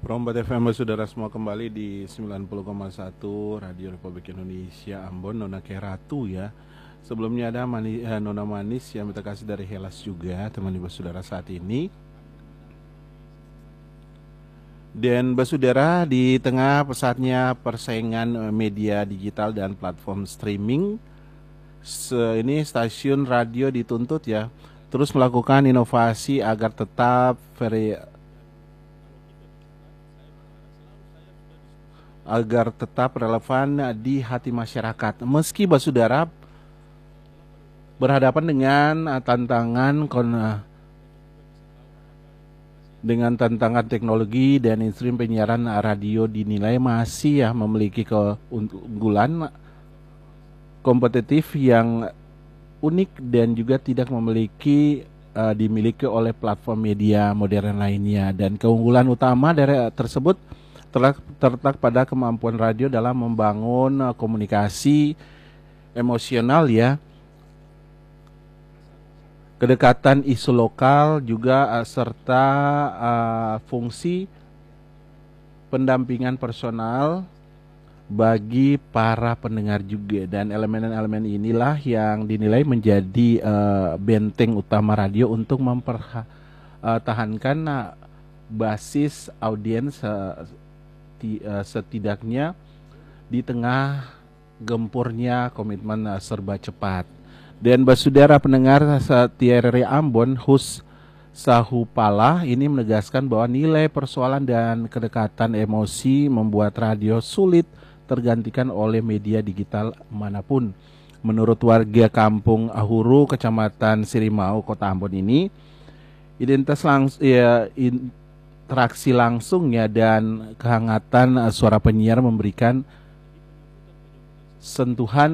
Prombat FM, saudara semua, kembali di 90,1 Radio Republik Indonesia Ambon. Nona Keratu ya. Sebelumnya ada Nona Manis yang minta kasih dari Hellas juga, teman ibu saudara saat ini. Dan saudara, di tengah pesatnya persaingan media digital dan platform streaming, ini stasiun radio dituntut ya terus melakukan inovasi agar tetap relevan di hati masyarakat. Meski saudara berhadapan dengan tantangan teknologi dan industri penyiaran radio dinilai masih memiliki keunggulan kompetitif yang unik dan juga tidak dimiliki oleh platform media modern lainnya. Dan keunggulan utama dari tersebut terletak pada kemampuan radio dalam membangun komunikasi emosional ya, kedekatan isu lokal juga serta fungsi pendampingan personal bagi para pendengar juga. Dan elemen-elemen inilah yang dinilai menjadi benteng utama radio untuk mempertahankan basis audiens setidaknya di tengah gempurnya komitmen serba cepat. Dan saudara pendengar setia RRI Ambon, Hus Sahupala ini menegaskan bahwa nilai persoalan dan kedekatan emosi membuat radio sulit tergantikan oleh media digital manapun. Menurut warga kampung Ahuru, Kecamatan Sirimau, Kota Ambon ini, interaksi langsung ya dan kehangatan suara penyiar memberikan sentuhan